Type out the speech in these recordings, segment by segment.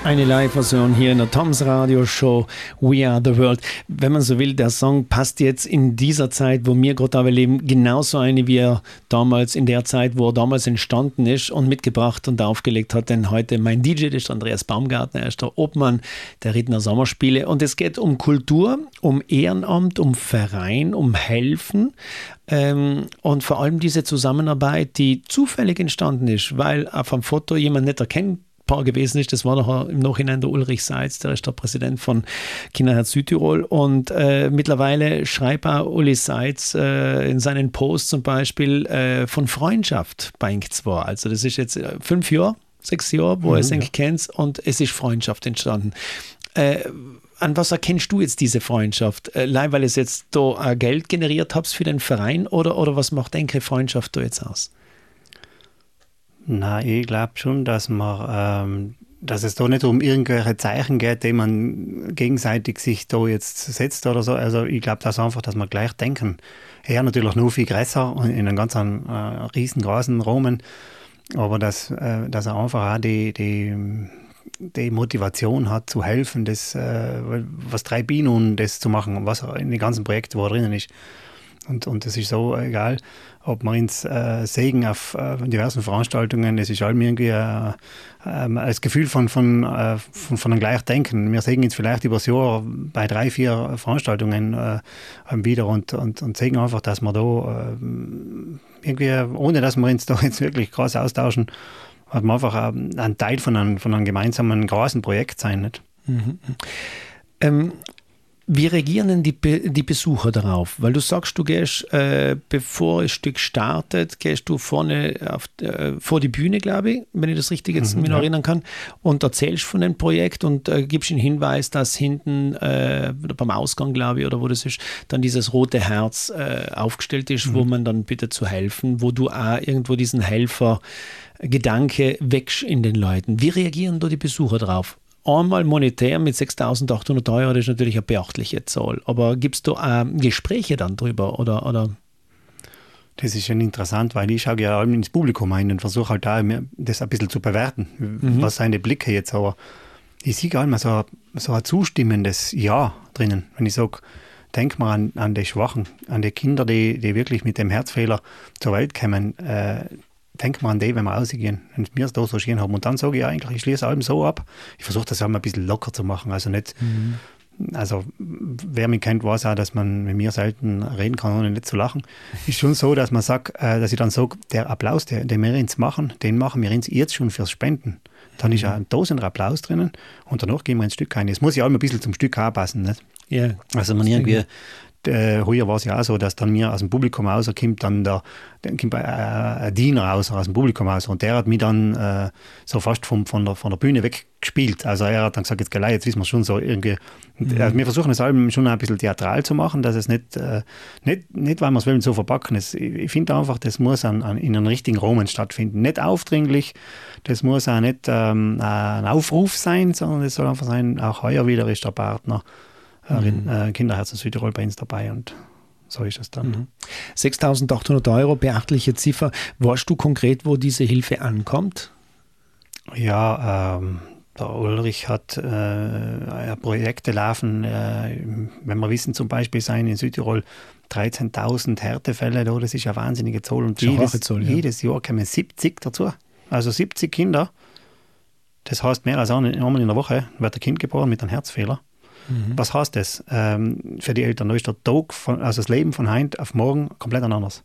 Eine Live-Version hier in der Toms Radio Show We Are the World. Wenn man so will, der Song passt jetzt in dieser Zeit, wo wir gerade leben, genauso eine, wie er damals in der Zeit, wo er damals entstanden ist und mitgebracht und aufgelegt hat. Denn heute mein DJ, das ist Andreas Baumgartner, er ist der Obmann der Rittner Sommerspiele. Und es geht um Kultur, um Ehrenamt, um Verein, um Helfen. Und vor allem diese Zusammenarbeit, die zufällig entstanden ist, weil auf einem Foto jemand nicht erkennt, gewesen ist. Das war noch im Nachhinein der Ulrich Seitz, der ist der Präsident von Kinderherz Südtirol. Und mittlerweile schreibt auch Uli Seitz in seinen Posts zum Beispiel von Freundschaft bei Ink 2. Also das ist jetzt 5 Jahre, 6 Jahre, wo er es eigentlich kennt und es ist Freundschaft entstanden. An was erkennst du jetzt diese Freundschaft? Weil es jetzt da Geld generiert habt für den Verein oder was macht eure Freundschaft da jetzt aus? Na, ich glaube schon, dass es da nicht um irgendwelche Zeichen geht, die man gegenseitig sich da jetzt setzt oder so. Also ich glaube das einfach, dass wir gleich denken. Er natürlich nur viel größer und in einem ganz riesengroßen Rahmen, aber dass er einfach auch die Motivation hat, zu helfen, das, was treibt ihn und das zu machen, was in den ganzen Projekten, wo er drinnen ist. Und es ist so egal, ob wir uns sehen auf diversen Veranstaltungen, es ist allem irgendwie das Gefühl von einem Gleichdenken. Wir sehen uns vielleicht über das Jahr bei 3, 4 Veranstaltungen wieder und sehen einfach, dass wir da irgendwie, ohne dass wir uns da jetzt wirklich krass austauschen, hat man einfach ein Teil von einem gemeinsamen großen Projekt sein. Nicht? Wie reagieren denn die Besucher darauf? Weil du sagst, du gehst, bevor das Stück startet, gehst du vorne vor die Bühne, glaube ich, wenn ich das richtig jetzt mir noch erinnern kann, und erzählst von dem Projekt und gibst einen Hinweis, dass hinten beim Ausgang, glaube ich, oder wo das ist, dann dieses rote Herz aufgestellt ist, wo man dann bitte zu helfen, wo du auch irgendwo diesen Helfergedanke wächst in den Leuten. Wie reagieren da die Besucher drauf? Einmal monetär mit 6.800 €, das ist natürlich eine beachtliche Zahl. Aber gibt es da auch Gespräche dann drüber? Oder? Das ist schon interessant, weil ich schaue ja allem ins Publikum ein und versuche halt da das ein bisschen zu bewerten, was seine Blicke jetzt. Aber ich sehe gar nicht mehr so ein zustimmendes Ja drinnen. Wenn ich sage, denk mal an die Schwachen, an die Kinder, die wirklich mit dem Herzfehler zur Welt kommen. Denk mal an die, wenn wir rausgehen, wenn wir es da so schön haben. Und dann sage ich eigentlich, ich schließe allem so ab. Ich versuche das auch mal ein bisschen locker zu machen. Also nicht, also wer mich kennt, weiß auch, dass man mit mir selten reden kann, ohne nicht zu lachen. Ist schon so, dass man sagt, dass ich dann sage, der Applaus, den wir uns machen, den machen wir uns jetzt schon fürs Spenden. Dann ist auch ein dosender Applaus drinnen und danach gehen wir ins Stück rein. Es muss ja auch ein bisschen zum Stück anpassen. Nicht? Ja. Also man irgendwie... Heuer war es ja auch so, dass dann mir aus dem Publikum rauskommt, dann kommt ein Diener raus aus dem Publikum raus und der hat mich dann so fast von der Bühne weggespielt. Also er hat dann gesagt, jetzt wissen wir schon so irgendwie. Also wir versuchen es allem schon ein bisschen theatral zu machen, dass es nicht weil wir es wollen, so verpacken. Ich finde einfach, das muss in einem richtigen Rahmen stattfinden. Nicht aufdringlich, das muss auch nicht ein Aufruf sein, sondern es soll einfach sein, auch heuer wieder ist der Partner Kinderherz Südtirol bei uns dabei und so ist es dann. 6.800 €, beachtliche Ziffer. Weißt du konkret, wo diese Hilfe ankommt? Ja, der Ulrich hat Projekte laufen, wenn wir wissen zum Beispiel sein in Südtirol 13.000 Härtefälle, das ist eine wahnsinnige Zahl und jedes Jahr kommen 70 dazu. Also 70 Kinder, das heißt mehr als einmal in der Woche wird ein Kind geboren mit einem Herzfehler. Was heißt das für die Eltern? Da ist der Tag, also das Leben von heute auf morgen komplett anders.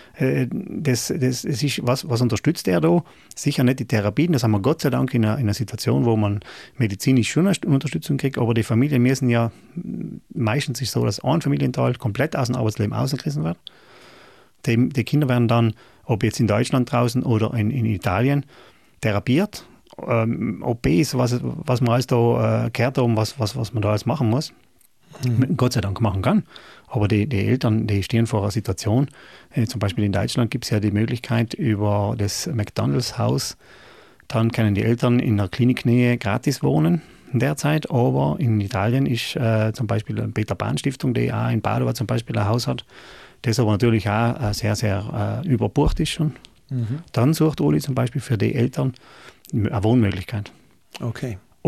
Das ist was unterstützt er da? Sicher nicht die Therapien, das haben wir Gott sei Dank in einer Situation, wo man medizinisch schon eine Unterstützung kriegt, aber die Familien müssen ja meistens ist so, dass ein Familienteil komplett aus dem Arbeitsleben ausgerissen wird. Die Kinder werden dann, ob jetzt in Deutschland draußen oder in Italien, therapiert. OPs, was man alles da gehört haben, was man da alles machen muss, Gott sei Dank machen kann. Aber die Eltern, die stehen vor einer Situation, zum Beispiel in Deutschland gibt es ja die Möglichkeit über das McDonalds-Haus, dann können die Eltern in der Kliniknähe gratis wohnen derzeit, aber in Italien ist zum Beispiel eine Peter-Bahn-Stiftung, die auch in Padova zum Beispiel ein Haus hat, das aber natürlich auch sehr, sehr überbucht ist schon. Dann sucht Uli zum Beispiel für die Eltern eine Wohnmöglichkeit. Okay.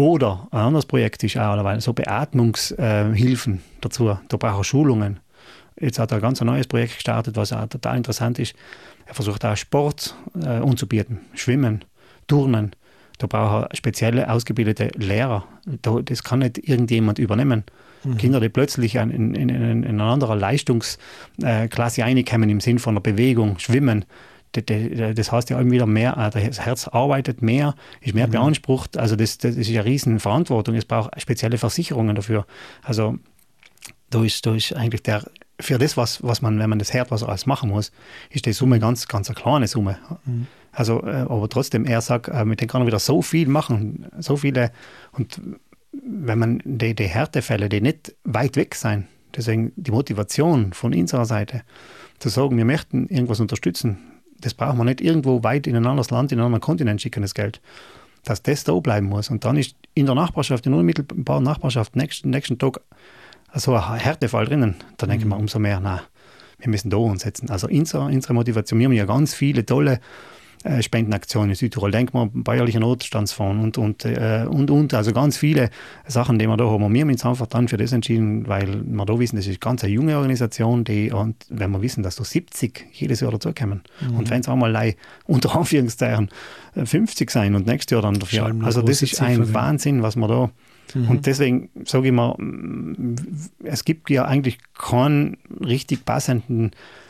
Oder ein anderes Projekt ist auch weil so Beatmungshilfen dazu. Da braucht er Schulungen. Jetzt hat er ein ganz neues Projekt gestartet, was auch total interessant ist. Er versucht auch Sport anzubieten. Schwimmen, Turnen. Da braucht er spezielle, ausgebildete Lehrer. Das kann nicht irgendjemand übernehmen. Kinder, die plötzlich in eine andere Leistungsklasse reinkommen im Sinn von einer Bewegung, Schwimmen. Das heißt ja immer wieder mehr, das Herz arbeitet mehr, ist mehr beansprucht. Also das ist eine riesen Verantwortung. Es braucht spezielle Versicherungen dafür. Also da ist eigentlich für das, was man, wenn man das hört, was er alles machen muss, ist die Summe ganz, ganz eine kleine Summe. Also, aber trotzdem, er sagt, mit dem kann er wieder so viel machen, so viele. Und wenn man die Härtefälle, die nicht weit weg sein, deswegen die Motivation von unserer Seite, zu sagen, wir möchten irgendwas unterstützen, das braucht man nicht irgendwo weit in ein anderes Land, in einen anderen Kontinent schicken, das Geld. Dass das da bleiben muss. Und dann ist in der Nachbarschaft, in der unmittelbaren Nachbarschaft, nächsten Tag so ein Härtefall drinnen. Da denke ich mir umso mehr, wir müssen da ansetzen. Also unsere Motivation, wir haben ja ganz viele tolle Spendenaktionen in Südtirol. Denken wir Bäuerlicher Notstandsfonds und also ganz viele Sachen, die wir da haben. Und wir haben uns einfach dann für das entschieden, weil wir da wissen, das ist ganz eine junge Organisation, und wenn wir wissen, dass da 70 jedes Jahr dazukommen und wenn es einmal unter Anführungszeichen 50 sein und nächstes Jahr dann dafür. Also das ist ein Wahnsinn, was wir da. Und deswegen sage ich mal, es gibt ja eigentlich keinen richtig passenden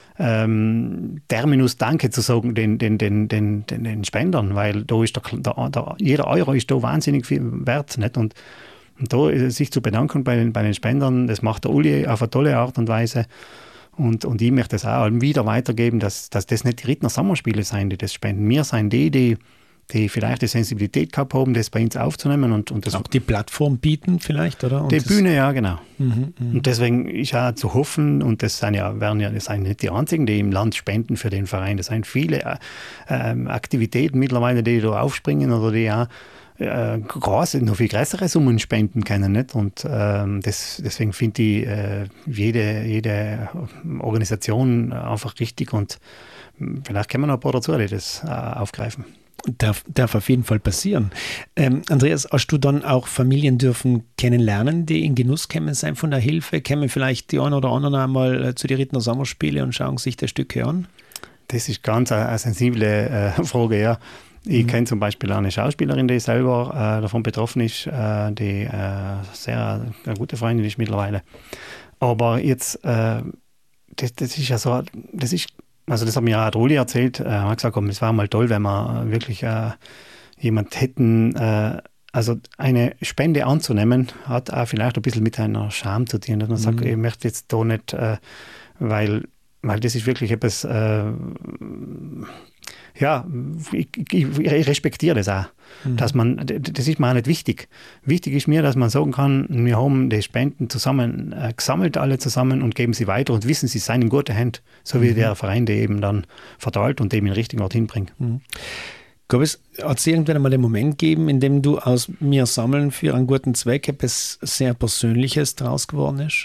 Terminus Danke zu sagen den Spendern, weil da ist jeder Euro ist da wahnsinnig viel wert. Nicht? Und da sich zu bedanken bei den Spendern, das macht der Uli auf eine tolle Art und Weise. Und ich möchte das auch wieder weitergeben, dass das nicht die Rittner Sommerspiele sein, die das spenden. Wir sind die vielleicht die Sensibilität gehabt haben, das bei uns aufzunehmen. Und das auch die Plattform bieten vielleicht, oder? Und die Bühne, ja, genau. Und deswegen ist auch zu hoffen, und das sind nicht die einzigen, die im Land spenden für den Verein. Das sind viele Aktivitäten mittlerweile, die da aufspringen oder die auch noch viel größere Summen spenden können. Nicht? Und deswegen finde ich jede Organisation einfach richtig, und vielleicht kommen noch ein paar dazu, die das aufgreifen. Darf auf jeden Fall passieren. Andreas, hast du dann auch Familien dürfen kennenlernen, die in Genuss kämen sein von der Hilfe? Kämen vielleicht die einen oder anderen einmal zu den Rittner Sommerspiele und schauen sich das Stück an? Das ist ganz eine sensible Frage, ja. Ich kenne zum Beispiel eine Schauspielerin, die selber davon betroffen ist, die sehr eine gute Freundin ist mittlerweile. Aber jetzt, das ist ja so, also das hat mir auch Roli erzählt, er hat gesagt, es war mal toll, wenn wir wirklich jemand hätten, also eine Spende anzunehmen, hat auch vielleicht ein bisschen mit einer Scham zu tun, dass man sagt, ich möchte jetzt da nicht, weil das ist wirklich etwas, ich respektiere das auch. Dass das ist mir auch nicht wichtig. Wichtig ist mir, dass man sagen kann, wir haben die Spenden zusammen gesammelt, alle zusammen, und geben sie weiter und wissen, sie seien in guter Hand, so wie der Verein, der eben dann verteilt und dem in den richtigen Ort hinbringt. Gab es irgendwann einmal den Moment geben, in dem du aus mir sammeln für einen guten Zweck etwas sehr Persönliches draus geworden ist?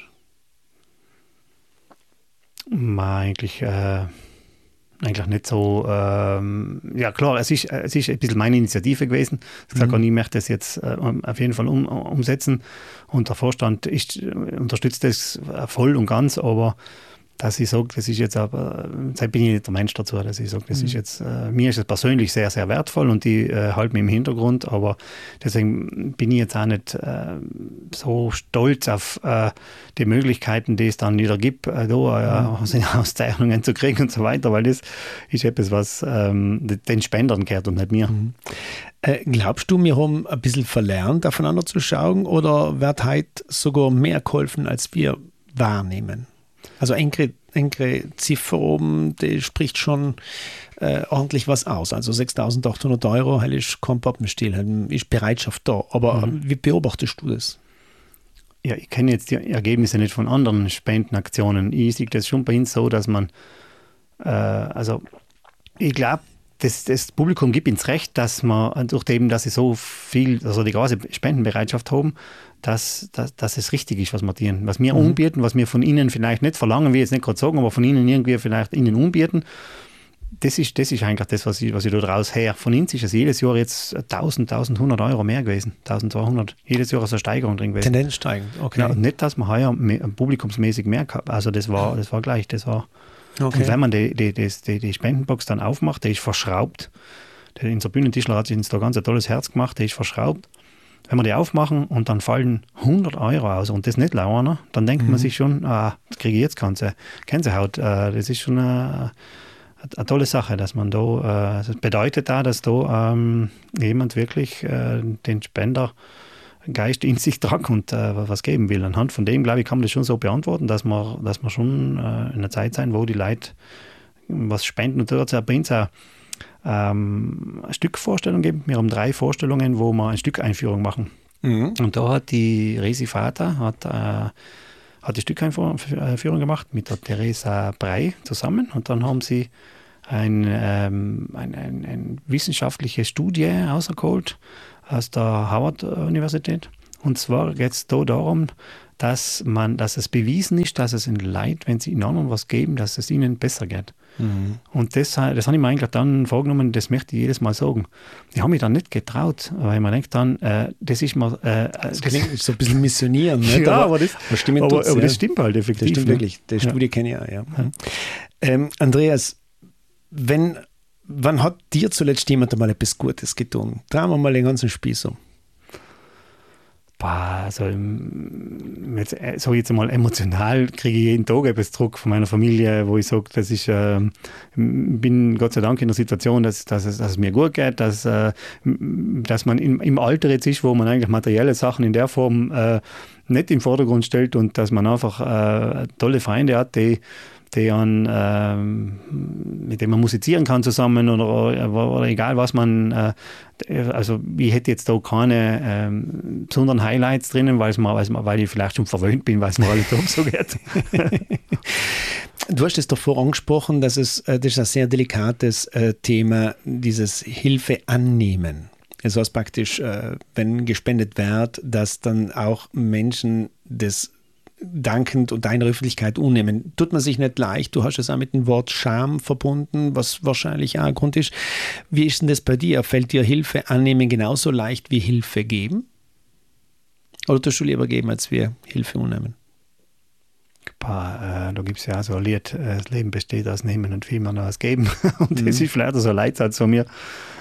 Eigentlich nicht so. Ja klar, es ist ein bisschen meine Initiative gewesen. Ich habe gesagt, ich möchte das jetzt auf jeden Fall umsetzen, und der Vorstand unterstützt das voll und ganz, aber dass ich sage, das ist jetzt aber, bin ich nicht der Mensch dazu, dass ich sage, das ist jetzt, mir ist es persönlich sehr, sehr wertvoll, und die halte mich im Hintergrund, aber deswegen bin ich jetzt auch nicht so stolz auf die Möglichkeiten, die es dann wieder gibt, Auszeichnungen zu kriegen und so weiter, weil das ist etwas, was den Spendern gehört und nicht mir. Glaubst du, wir haben ein bisschen verlernt, aufeinander zu schauen, oder wird heute sogar mehr geholfen, als wir wahrnehmen? Also eine Ziffer oben, die spricht schon ordentlich was aus. Also 6.800 €, das ist kein Pappenstiel, ist Bereitschaft da. Aber wie beobachtest du das? Ja, ich kenne jetzt die Ergebnisse nicht von anderen Spendenaktionen. Ich sehe das schon bei uns so, dass man, ich glaube, das Publikum gibt ins Recht, dass man, nachdem, dass sie so viel, also die große Spendenbereitschaft haben, dass es richtig ist, was wir tun. Was wir anbieten, was wir von ihnen vielleicht nicht verlangen, will ich jetzt nicht gerade sagen, aber von ihnen irgendwie vielleicht ihnen anbieten, das ist eigentlich das, was ich da draus her. Von uns ist es jedes Jahr jetzt 1.100 Euro mehr gewesen, 1.200. Jedes Jahr ist eine Steigerung drin gewesen. Tendenz steigend, okay. Ja, nicht, dass man heuer publikumsmäßig mehr gehabt. Also das war gleich. Okay. Und wenn man die Spendenbox dann aufmacht, der ist verschraubt. Unser Bühnentischler hat sich da ganz ein tolles Herz gemacht, der ist verschraubt. Wenn wir die aufmachen und dann fallen 100 Euro aus und das nicht lauern, dann denkt man sich schon, das kriege ich jetzt Gänsehaut. Das ist schon eine tolle Sache, dass man da, das bedeutet da, dass da jemand wirklich den Spendergeist in sich tragt und was geben will. Anhand von dem, glaube ich, kann man das schon so beantworten, dass man schon in einer Zeit sein, wo die Leute was spenden und dazu bringt es auch eine Stückvorstellung geben. Wir haben 3 Vorstellungen, wo wir eine Stückeinführung machen. Mhm. Und da hat die Resi Vater hat die Stückeinführung gemacht mit der Theresa Brey zusammen. Und dann haben sie eine wissenschaftliche Studie rausgeholt aus der Harvard-Universität. Und zwar geht es da darum, dass es bewiesen ist, dass es den Leuten, wenn sie in anderen was geben, dass es ihnen besser geht. Mhm. Und das habe ich mir eigentlich dann vorgenommen, das möchte ich jedes Mal sagen. Ich habe mich dann nicht getraut, weil man denkt dann, das ist mal... das klingt so ein bisschen missionieren. Nicht? Ja, aber das stimmt halt effektiv. Das stimmt wirklich. Die Studie kenne ich auch, ja. Andreas, wann hat dir zuletzt jemand mal etwas Gutes getan? Drehen wir mal den ganzen Spieß um. Also jetzt mal emotional kriege ich jeden Tag etwas zurück von meiner Familie, wo ich sage, dass ich bin Gott sei Dank in der Situation, dass es mir gut geht, dass man im Alter jetzt ist, wo man eigentlich materielle Sachen in der Form nicht im Vordergrund stellt und dass man einfach tolle Freunde hat, mit dem man musizieren kann zusammen oder egal was man, also ich hätte jetzt da keine besonderen Highlights drinnen, weil ich vielleicht schon verwöhnt bin, weil es mir alle Tag so geht. Du hast es davor angesprochen, das ist ein sehr delikates Thema, dieses Hilfe annehmen. Das heißt praktisch, wenn gespendet wird, dass dann auch Menschen das dankend und deine Öffentlichkeit unnehmen. Tut man sich nicht leicht. Du hast es auch mit dem Wort Scham verbunden, was wahrscheinlich auch ein Grund ist. Wie ist denn das bei dir? Fällt dir Hilfe annehmen genauso leicht wie Hilfe geben? Oder tust du lieber geben, als wir Hilfe unnehmen? Da gibt es ja so ein Lied, das Leben besteht aus Nehmen und viel mehr noch aus Geben. Und das ist vielleicht so ein Leitsatz von mir.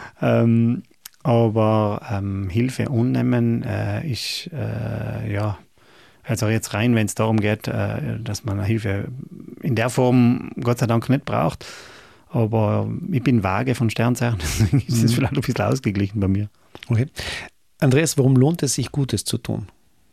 Aber Hilfe unnehmen ist, also jetzt rein, wenn es darum geht, dass man Hilfe in der Form Gott sei Dank nicht braucht. Aber ich bin vage von Sternzeichen, deswegen ist es vielleicht ein bisschen ausgeglichen bei mir. Okay. Andreas, warum lohnt es sich, Gutes zu tun?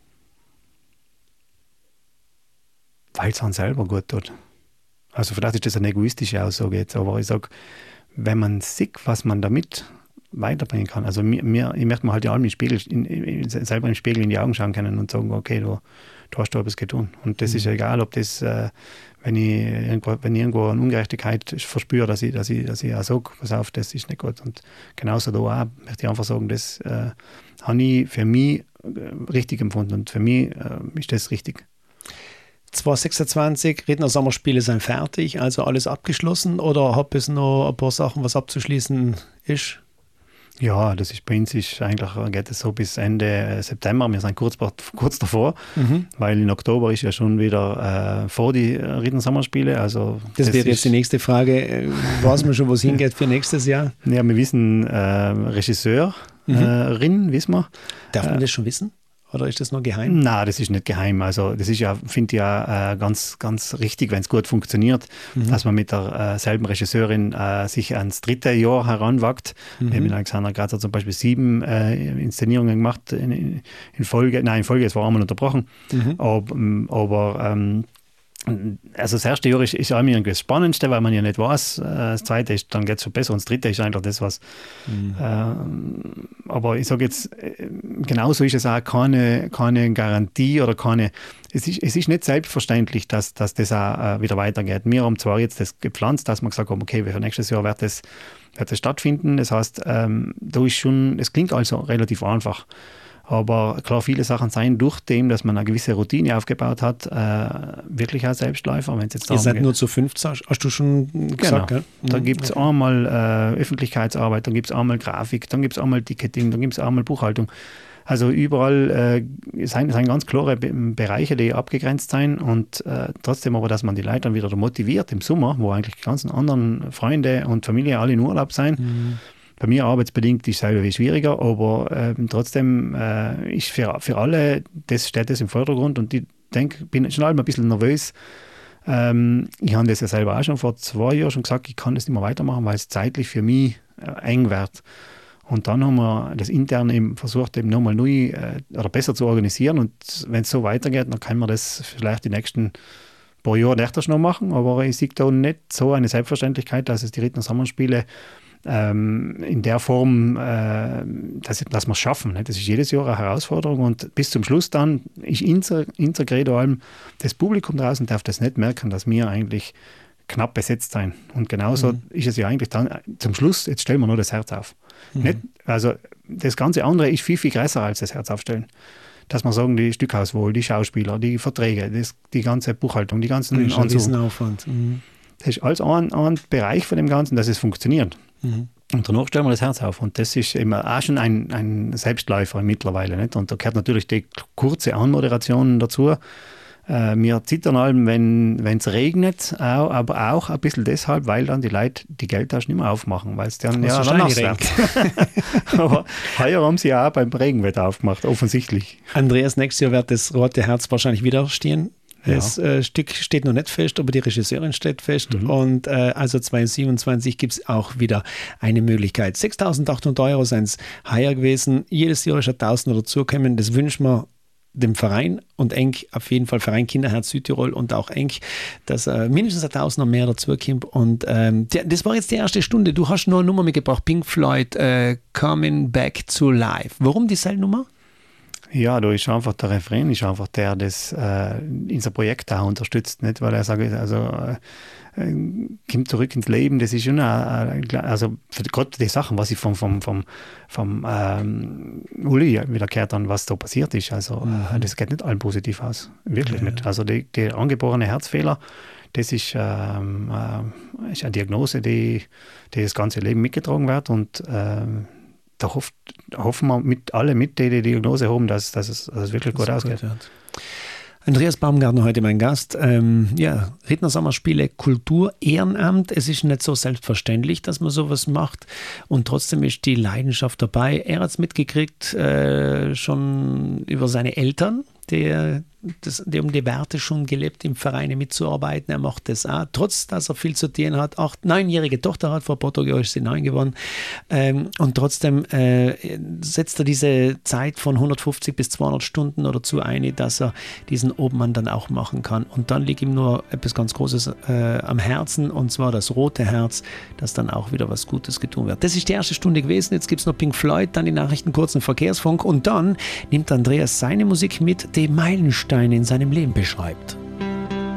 Weil es einem selber gut tut. Also vielleicht ist das eine egoistische Aussage jetzt, aber ich sage, wenn man sieht, was man damit weiterbringen kann. Also ich möchte mir halt ja selber im Spiegel in die Augen schauen können und sagen, okay, du hast da etwas getan. Und das ist ja egal, ob das, wenn ich irgendwo eine Ungerechtigkeit verspüre, dass ich auch sage, pass auf, das ist nicht gut. Und genauso da auch möchte ich einfach sagen, das habe ich für mich richtig empfunden und für mich ist das richtig. 2026, Redner Sommerspiele sind fertig, also alles abgeschlossen, oder habe es noch ein paar Sachen, was abzuschließen ist? Ja, das ist bei uns geht es so bis Ende September. Wir sind kurz davor, weil in Oktober ist ja schon wieder vor die Redner Sommerspiele. Also das wäre jetzt die nächste Frage. Weiß man schon, wo es hingeht für nächstes Jahr? Ja, wir wissen Regisseurin, wissen wir. Darf man das schon wissen? Oder ist das noch geheim? Nein, das ist nicht geheim. Also das ist ja, finde ich ja ganz, ganz richtig, wenn es gut funktioniert, dass man mit der selben Regisseurin sich ans 3. Jahr heranwagt. Wir haben mit Alexander Grazer zum Beispiel 7 Inszenierungen gemacht in Folge. Nein, in Folge, es war einmal unterbrochen. Aber also das erste Jahr ist irgendwie das Spannendste, weil man ja nicht weiß. Das zweite ist, dann geht es schon besser. Und das dritte ist einfach das, was... aber ich sage jetzt, genauso ist es auch keine Garantie oder keine... Es ist nicht selbstverständlich, dass das auch wieder weitergeht. Wir haben zwar jetzt das gepflanzt, dass wir gesagt haben, okay, für nächstes Jahr wird das stattfinden. Das heißt, da ist schon... Es klingt also relativ einfach. Aber klar, viele Sachen seien durch dem, dass man eine gewisse Routine aufgebaut hat, wirklich auch Selbstläufer. Wenn's jetzt Ihr seid nur zu 15, hast du schon gesagt, genau. Gell? Da gibt es einmal Öffentlichkeitsarbeit, dann gibt es einmal Grafik, dann gibt es einmal Ticketing, dann gibt es einmal Buchhaltung. Also überall sind ganz klare Bereiche, die abgegrenzt sind und trotzdem aber, dass man die Leute dann wieder motiviert im Sommer, wo eigentlich die ganzen anderen Freunde und Familie alle in Urlaub sind. Bei mir arbeitsbedingt ist es selber schwieriger, aber trotzdem ist für alle, das steht das im Vordergrund und ich bin schon ein bisschen nervös. Ich habe das ja selber auch schon vor 2 Jahren schon gesagt, ich kann das nicht mehr weitermachen, weil es zeitlich für mich eng wird. Und dann haben wir das intern eben versucht, eben nochmal neu oder besser zu organisieren. Und wenn es so weitergeht, dann können wir das vielleicht die nächsten paar Jahre nicht noch machen. Aber ich sehe da nicht so eine Selbstverständlichkeit, dass es die Rittner Sommerspiele in der Form, dass wir es schaffen. Das ist jedes Jahr eine Herausforderung. Und bis zum Schluss dann ist unser Credo allem, das Publikum draußen darf das nicht merken, dass wir eigentlich knapp besetzt sein. Und genauso ist es ja eigentlich dann zum Schluss, jetzt stellen wir nur das Herz auf. Nicht, also das ganze andere ist viel, viel größer als das Herz aufstellen. Dass man sagen, die Stückhauswohl, die Schauspieler, die Verträge, die ganze Buchhaltung, die ganzen Riesenaufwand. Das ist alles ein Bereich von dem Ganzen, dass es funktioniert. Und danach stellen wir das Herz auf. Und das ist eben auch schon ein Selbstläufer mittlerweile. Nicht? Und da gehört natürlich die kurze Anmoderation dazu. Wir zittern allem, wenn es regnet, aber auch ein bisschen deshalb, weil dann die Leute die Geldtaschen nicht mehr aufmachen, weil es dann nass wird. Aber heuer haben sie ja auch beim Regenwetter aufgemacht, offensichtlich. Andreas, nächstes Jahr wird das Rote Herz wahrscheinlich wieder stehen. Das Stück steht noch nicht fest, aber die Regisseurin steht fest. Und also 2027 gibt es auch wieder eine Möglichkeit. 6.800 € sind es heuer gewesen. Jedes Jahr ist 1.000 dazugekommen. Das wünschen wir dem Verein und eng auf jeden Fall Verein Kinderherz Südtirol und auch eng, dass mindestens 1.000 noch mehr dazukommt. Und das war jetzt die erste Stunde. Du hast noch eine Nummer mitgebracht, Pink Floyd, Coming Back to Life. Warum diese Nummer? Ja, da ist einfach der Refrain, ist einfach der, das unser Projekt auch unterstützt, nicht? Weil er sagt, also kommt zurück ins Leben, das ist schon also gerade die Sachen, was ich vom Uli wieder gehört habe, was da passiert ist, also das geht nicht allen positiv aus, wirklich nicht. Also der angeborene Herzfehler, das ist eine Diagnose, die das ganze Leben mitgetragen wird und da hoffen wir alle mit, die Diagnose haben, dass es wirklich gut ausgeht. Andreas Baumgartner heute mein Gast. Rittner Sommerspiele, Kultur, Ehrenamt. Es ist nicht so selbstverständlich, dass man sowas macht und trotzdem ist die Leidenschaft dabei. Er hat es mitgekriegt schon über seine Eltern, die um die Werte schon gelebt, im Verein mitzuarbeiten. Er macht das auch, trotz dass er viel zu tun hat. 9-jährige Tochter hat, vor ein paar Tagen ist sie 9 geworden. Und trotzdem setzt er diese Zeit von 150 bis 200 Stunden oder zu ein, dass er diesen Obmann dann auch machen kann. Und dann liegt ihm nur etwas ganz Großes am Herzen, und zwar das rote Herz, dass dann auch wieder was Gutes getan wird. Das ist die erste Stunde gewesen. Jetzt gibt es noch Pink Floyd, dann die Nachrichten, kurzen Verkehrsfunk und dann nimmt Andreas seine Musik mit, die Meilensteine in seinem Leben beschreibt.